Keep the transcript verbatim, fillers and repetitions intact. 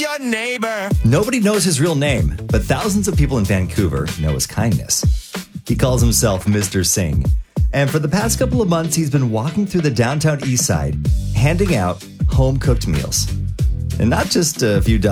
your neighbor. Nobody knows his real name, but thousands of people in Vancouver know his kindness. He calls himself Mister Singh. And for the past couple of months, he's been walking through the downtown east side, handing out home-cooked meals. And not just a few dozen.